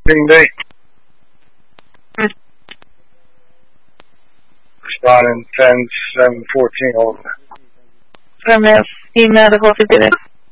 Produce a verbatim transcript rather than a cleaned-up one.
Green Bay. Responding ten seven fourteen over. Affirmative. Medical, if you did it.